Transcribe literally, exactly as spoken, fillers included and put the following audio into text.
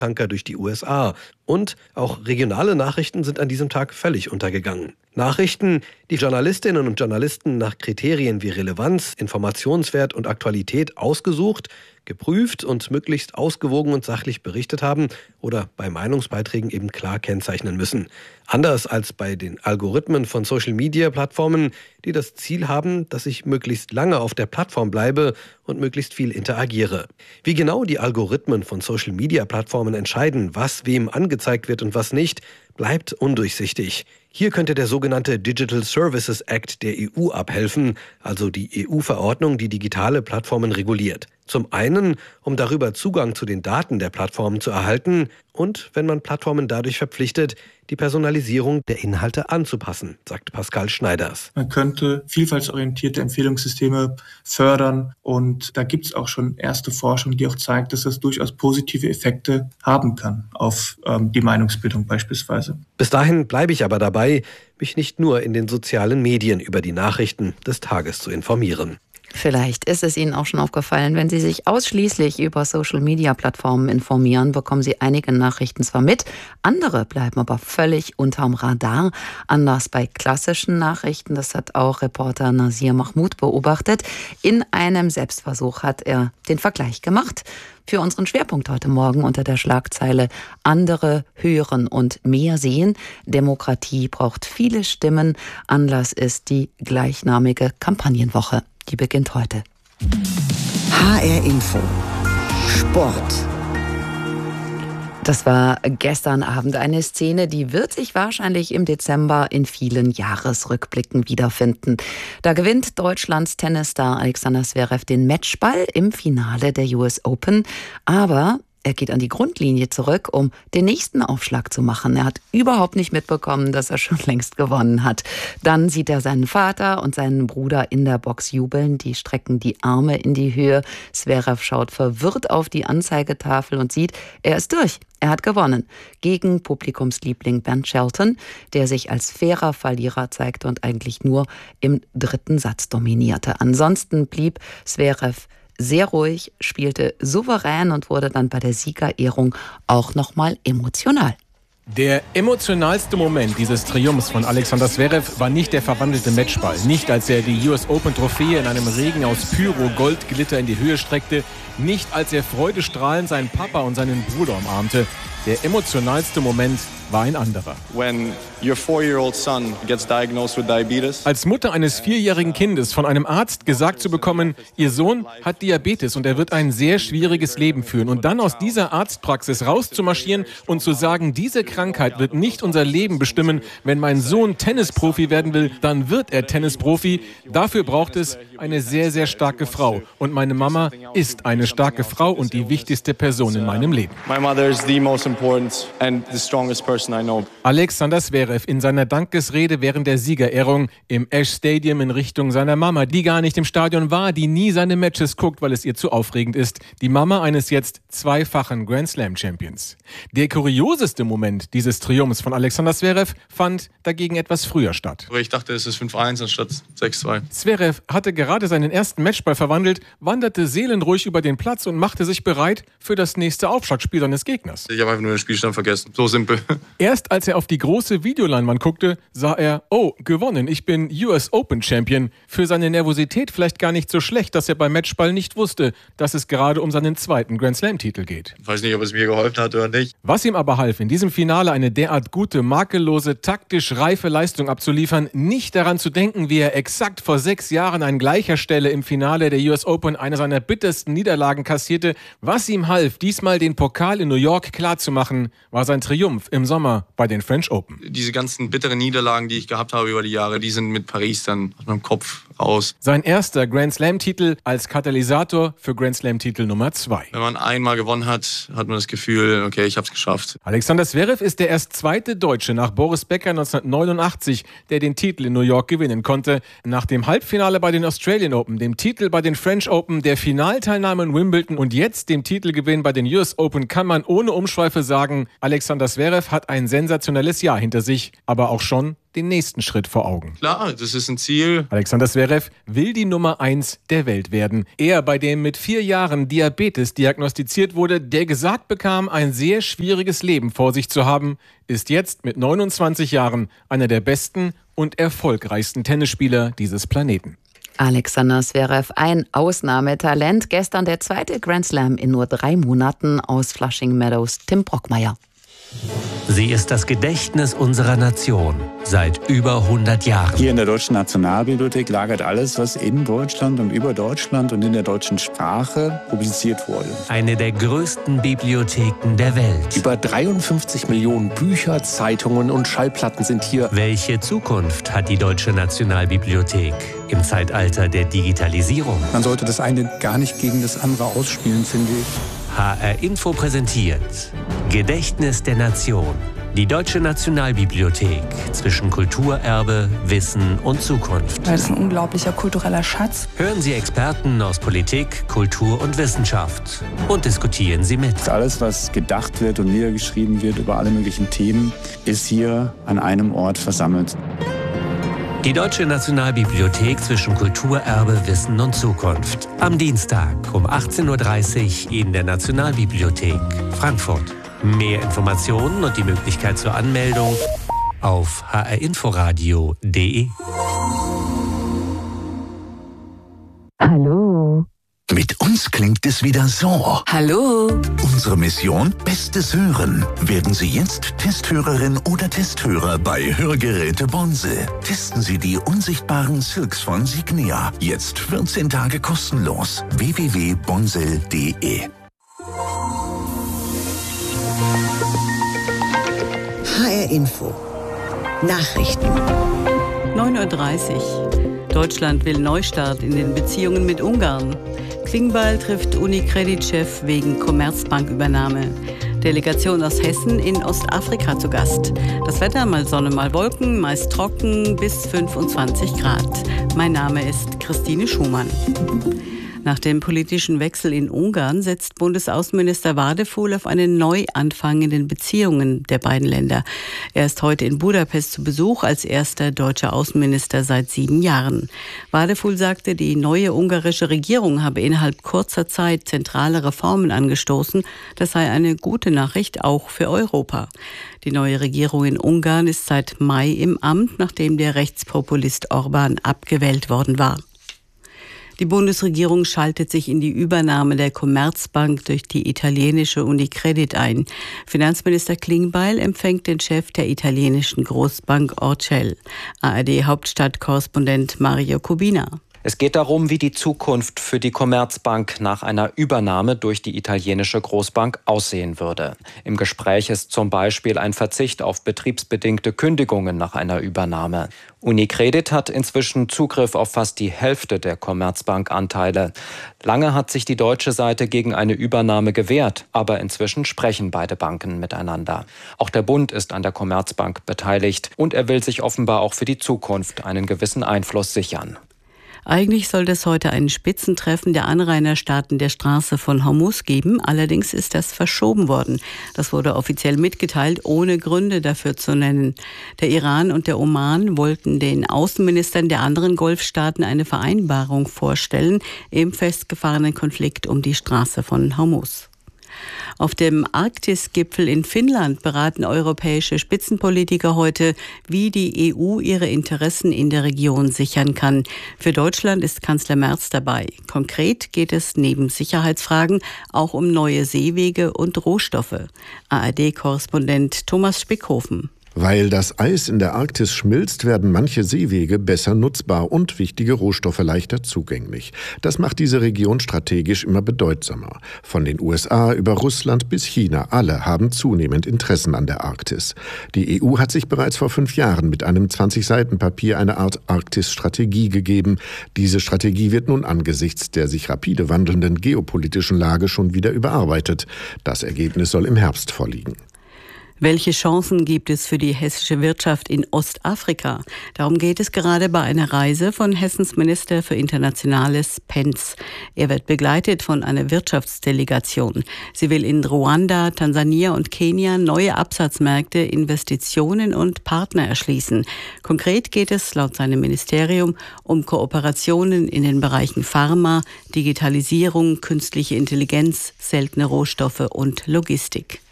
Tanker durch die U S A. Und auch regionale Nachrichten sind an diesem Tag völlig untergegangen. Nachrichten, die Journalistinnen und Journalisten nach Kriterien wie Relevanz, Informationswert und Aktualität ausgesucht, geprüft und möglichst ausgewogen und sachlich berichtet haben oder bei Meinungsbeiträgen eben klar kennzeichnen müssen. Anders als bei den Algorithmen von Social-Media-Plattformen, die das Ziel haben, dass ich möglichst lange auf der Plattform bleibe und möglichst viel interagiere. Wie genau die Algorithmen von Social-Media-Plattformen entscheiden, was wem angezeigt wird und was nicht, bleibt undurchsichtig. Hier könnte der sogenannte Digital Services Act der E U abhelfen, also die E U-Verordnung, die digitale Plattformen reguliert. Zum einen, um darüber Zugang zu den Daten der Plattformen zu erhalten und, wenn man Plattformen dadurch verpflichtet, die Personalisierung der Inhalte anzupassen, sagt Pascal Schneiders. Man könnte vielfaltsorientierte Empfehlungssysteme fördern und da gibt es auch schon erste Forschung, die auch zeigt, dass das durchaus positive Effekte haben kann auf ähm, die Meinungsbildung beispielsweise. Bis dahin bleibe ich aber dabei, mich nicht nur in den sozialen Medien über die Nachrichten des Tages zu informieren. Vielleicht ist es Ihnen auch schon aufgefallen, wenn Sie sich ausschließlich über Social-Media-Plattformen informieren, bekommen Sie einige Nachrichten zwar mit, andere bleiben aber völlig unterm Radar. Anders bei klassischen Nachrichten, das hat auch Reporter Nasir Mahmoud beobachtet. In einem Selbstversuch hat er den Vergleich gemacht. Für unseren Schwerpunkt heute Morgen unter der Schlagzeile Andere hören und mehr sehen. Demokratie braucht viele Stimmen. Anlass ist die gleichnamige Kampagnenwoche. Die beginnt heute. H R Info Sport. Das war gestern Abend eine Szene, die wird sich wahrscheinlich im Dezember in vielen Jahresrückblicken wiederfinden. Da gewinnt Deutschlands Tennisstar Alexander Zverev den Matchball im Finale der U S Open. Aber er geht an die Grundlinie zurück, um den nächsten Aufschlag zu machen. Er hat überhaupt nicht mitbekommen, dass er schon längst gewonnen hat. Dann sieht er seinen Vater und seinen Bruder in der Box jubeln. Die strecken die Arme in die Höhe. Zverev schaut verwirrt auf die Anzeigetafel und sieht, er ist durch. Er hat gewonnen. Gegen Publikumsliebling Ben Shelton, der sich als fairer Verlierer zeigte und eigentlich nur im dritten Satz dominierte. Ansonsten blieb Zverev sehr ruhig, spielte souverän und wurde dann bei der Siegerehrung auch nochmal emotional. Der emotionalste Moment dieses Triumphs von Alexander Zverev war nicht der verwandelte Matchball. Nicht, als er die U S Open-Trophäe in einem Regen aus Pyro-Goldglitter in die Höhe streckte. Nicht, als er freudestrahlend seinen Papa und seinen Bruder umarmte. Der emotionalste Moment war ein anderer. When your four-year-old son gets diagnosed with diabetes. Als Mutter eines vierjährigen Kindes von einem Arzt gesagt zu bekommen, ihr Sohn hat Diabetes und er wird ein sehr schwieriges Leben führen. Und dann aus dieser Arztpraxis rauszumarschieren und zu sagen, diese Krankheit wird nicht unser Leben bestimmen. Wenn mein Sohn Tennisprofi werden will, dann wird er Tennisprofi. Dafür braucht es eine sehr, sehr starke Frau. Und meine Mama ist eine starke Frau und die wichtigste Person in meinem Leben. My mother is the most important and the strongest person I know. Alexander Zverev in seiner Dankesrede während der Siegerehrung im Ash Stadium in Richtung seiner Mama, die gar nicht im Stadion war, die nie seine Matches guckt, weil es ihr zu aufregend ist. Die Mama eines jetzt zweifachen Grand Slam Champions. Der kurioseste Moment dieses Triumphs von Alexander Zverev fand dagegen etwas früher statt. Ich dachte, es ist fünf eins anstatt sechs zwei. Zverev hatte gerade seinen ersten Matchball verwandelt, wanderte seelenruhig über den Platz und machte sich bereit für das nächste Aufschlagspiel seines Gegners. Ich habe einfach nur den Spielstand vergessen. So simpel. Erst als er auf die große Videoleinwand guckte, sah er, oh, gewonnen, ich bin U S Open Champion. Für seine Nervosität vielleicht gar nicht so schlecht, dass er beim Matchball nicht wusste, dass es gerade um seinen zweiten Grand Slam Titel geht. Ich weiß nicht, ob es mir geholfen hat oder nicht. Was ihm aber half, in diesem Finale eine derart gute, makellose, taktisch reife Leistung abzuliefern, nicht daran zu denken, wie er exakt vor sechs Jahren an gleicher Stelle im Finale der U S Open eine seiner bittersten Niederlagen kassierte. Was ihm half, diesmal den Pokal in New York klarzumachen, war sein Triumph im Sommer bei den French Open. Diese ganzen bitteren Niederlagen, die ich gehabt habe über die Jahre, die sind mit Paris dann aus meinem Kopf raus. Sein erster Grand Slam-Titel als Katalysator für Grand Slam-Titel Nummer zwei. Wenn man einmal gewonnen hat, hat man das Gefühl, okay, ich habe es geschafft. Alexander Zverev ist der erst zweite Deutsche nach Boris Becker neunzehnhundertneunundachtzig, der den Titel in New York gewinnen konnte. Nach dem Halbfinale bei den Australian Open, dem Titel bei den French Open, der Finalteilnahme in Wimbledon und jetzt dem Titelgewinn bei den U S Open kann man ohne Umschweife sagen, Alexander Zverev hat ein sensationelles Jahr hinter sich, aber auch schon den nächsten Schritt vor Augen. Klar, das ist ein Ziel. Alexander Zverev will die Nummer eins der Welt werden. Er, bei dem mit vier Jahren Diabetes diagnostiziert wurde, der gesagt bekam, ein sehr schwieriges Leben vor sich zu haben, ist jetzt mit neunundzwanzig Jahren einer der besten und erfolgreichsten Tennisspieler dieses Planeten. Alexander Zverev, ein Ausnahmetalent. Gestern der zweite Grand Slam in nur drei Monaten. Aus Flushing Meadows, Tim Brockmeier. Sie ist das Gedächtnis unserer Nation seit über hundert Jahren. Hier in der Deutschen Nationalbibliothek lagert alles, was in Deutschland und über Deutschland und in der deutschen Sprache publiziert wurde. Eine der größten Bibliotheken der Welt. Über dreiundfünfzig Millionen Bücher, Zeitungen und Schallplatten sind hier. Welche Zukunft hat die Deutsche Nationalbibliothek im Zeitalter der Digitalisierung? Man sollte das eine gar nicht gegen das andere ausspielen, finde ich. H R Info präsentiert Gedächtnis der Nation. Die Deutsche Nationalbibliothek zwischen Kulturerbe, Wissen und Zukunft. Das ist ein unglaublicher kultureller Schatz. Hören Sie Experten aus Politik, Kultur und Wissenschaft und diskutieren Sie mit. Alles, was gedacht wird und niedergeschrieben wird über alle möglichen Themen, ist hier an einem Ort versammelt. Die Deutsche Nationalbibliothek zwischen Kulturerbe, Wissen und Zukunft. Am Dienstag um achtzehn Uhr dreißig in der Nationalbibliothek Frankfurt. Mehr Informationen und die Möglichkeit zur Anmeldung auf h r inforadio punkt d e. Hallo. Mit uns klingt es wieder so. Hallo. Unsere Mission: Bestes Hören. Werden Sie jetzt Testhörerin oder Testhörer bei Hörgeräte Bonse. Testen Sie die unsichtbaren Silks von Signia. Jetzt vierzehn Tage kostenlos. w w w punkt bonsel punkt d e. H R Info. Nachrichten. neun Uhr dreißig. Deutschland will Neustart in den Beziehungen mit Ungarn. Klingbeil trifft Unicredit-Chef wegen Commerzbankübernahme. Delegation aus Hessen in Ostafrika zu Gast. Das Wetter: mal Sonne, mal Wolken, meist trocken bis fünfundzwanzig Grad. Mein Name ist Christine Schumann. Nach dem politischen Wechsel in Ungarn setzt Bundesaußenminister Wadefuhl auf einen Neuanfang in den Beziehungen der beiden Länder. Er ist heute in Budapest zu Besuch als erster deutscher Außenminister seit sieben Jahren. Wadefuhl sagte, die neue ungarische Regierung habe innerhalb kurzer Zeit zentrale Reformen angestoßen. Das sei eine gute Nachricht auch für Europa. Die neue Regierung in Ungarn ist seit Mai im Amt, nachdem der Rechtspopulist Orbán abgewählt worden war. Die Bundesregierung schaltet sich in die Übernahme der Commerzbank durch die italienische Unicredit ein. Finanzminister Klingbeil empfängt den Chef der italienischen Großbank Orcel. A R D-Hauptstadtkorrespondent Mario Kubina. Es geht darum, wie die Zukunft für die Commerzbank nach einer Übernahme durch die italienische Großbank aussehen würde. Im Gespräch ist zum Beispiel ein Verzicht auf betriebsbedingte Kündigungen nach einer Übernahme. Unicredit hat inzwischen Zugriff auf fast die Hälfte der Commerzbank-Anteile. Lange hat sich die deutsche Seite gegen eine Übernahme gewehrt, aber inzwischen sprechen beide Banken miteinander. Auch der Bund ist an der Commerzbank beteiligt und er will sich offenbar auch für die Zukunft einen gewissen Einfluss sichern. Eigentlich sollte es heute ein Spitzentreffen der Anrainerstaaten der Straße von Hormuz geben. Allerdings ist das verschoben worden. Das wurde offiziell mitgeteilt, ohne Gründe dafür zu nennen. Der Iran und der Oman wollten den Außenministern der anderen Golfstaaten eine Vereinbarung vorstellen im festgefahrenen Konflikt um die Straße von Hormuz. Auf dem Arktis-Gipfel in Finnland beraten europäische Spitzenpolitiker heute, wie die E U ihre Interessen in der Region sichern kann. Für Deutschland ist Kanzler Merz dabei. Konkret geht es neben Sicherheitsfragen auch um neue Seewege und Rohstoffe. A R D-Korrespondent Thomas Spickhofen. Weil das Eis in der Arktis schmilzt, werden manche Seewege besser nutzbar und wichtige Rohstoffe leichter zugänglich. Das macht diese Region strategisch immer bedeutsamer. Von den U S A über Russland bis China, alle haben zunehmend Interessen an der Arktis. Die E U hat sich bereits vor fünf Jahren mit einem zwanzig Seiten Papier eine Art Arktis-Strategie gegeben. Diese Strategie wird nun angesichts der sich rapide wandelnden geopolitischen Lage schon wieder überarbeitet. Das Ergebnis soll im Herbst vorliegen. Welche Chancen gibt es für die hessische Wirtschaft in Ostafrika? Darum geht es gerade bei einer Reise von Hessens Minister für Internationales Penz. Er wird begleitet von einer Wirtschaftsdelegation. Sie will in Ruanda, Tansania und Kenia neue Absatzmärkte, Investitionen und Partner erschließen. Konkret geht es laut seinem Ministerium um Kooperationen in den Bereichen Pharma, Digitalisierung, künstliche Intelligenz, seltene Rohstoffe und Logistik.